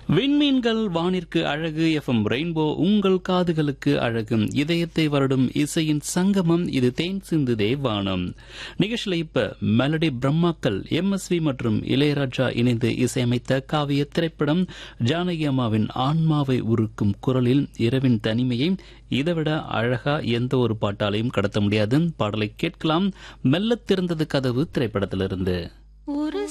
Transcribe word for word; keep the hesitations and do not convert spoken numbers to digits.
விண்மீன்கள் வானிற்கு அழகு. FM rainbow உங்கள் காதுகளுக்கு அழகு. இதயத்தை வருடும் இசையின் சங்கமம் இது. தேன் சிந்துதே வானம் நிகழ்ச்சியில் இப்ப மெலடி பிரம்மாக்கள் எம் எஸ் வி மற்றும் இளையராஜா இணைந்து இசையமைத்த காவிய திரைப்படம். ஜானகி அம்மாவின் ஆன்மாவை உருக்கும் குரலில் இரவின் தனிமையை இதைவிட அழகா எந்த ஒரு பாட்டாலையும் கடத்த முடியாது. பாடலை கேட்கலாம். மெல்ல திறந்தது கதவு திரைப்படத்திலிருந்து. ஒரு